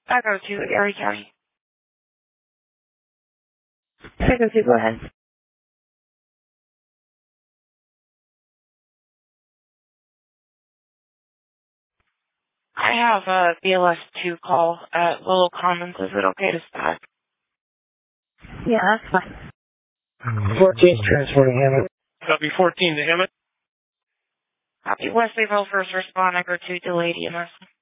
Echo 2, Erie County. Echo 2, go ahead. I have a BLS-2 call at Willow Commons. Is it okay to stack? Yeah, that's fine. 14's transporting Hammond. Copy 14 to Hammond. Copy. Wesleyville, first respond, Echo 2, delayed EMS.